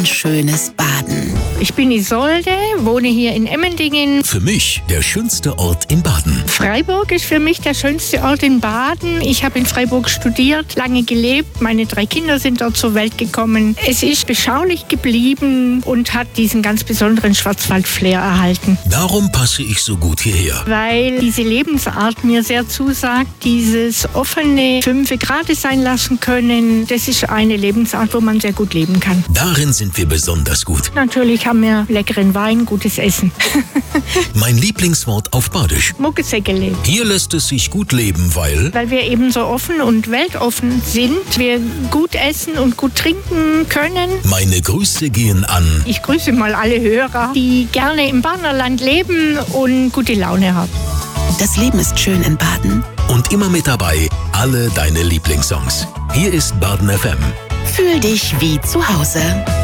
Schönes Baden. Ich bin Isolde, wohne hier in Emmendingen. Für mich der schönste Ort in Baden. Freiburg ist für mich der schönste Ort in Baden. Ich habe in Freiburg studiert, lange gelebt. Meine 3 Kinder sind dort zur Welt gekommen. Es ist beschaulich geblieben und hat diesen ganz besonderen Schwarzwald-Flair erhalten. Darum passe ich so gut hierher. Weil diese Lebensart mir sehr zusagt, dieses offene 5 Grad sein lassen können. Das ist eine Lebensart, wo man sehr gut leben kann. Darin sind wir besonders gut. Natürlich haben wir leckeren Wein, gutes Essen. Mein Lieblingswort auf Badisch. Muckesäckele. Hier lässt es sich gut leben, weil wir eben so offen und weltoffen sind, wir gut essen und gut trinken können. Meine Grüße gehen an. Ich grüße mal alle Hörer, die gerne im Badenerland leben und gute Laune haben. Das Leben ist schön in Baden. Und immer mit dabei alle deine Lieblingssongs. Hier ist Baden FM. Fühl dich wie zu Hause.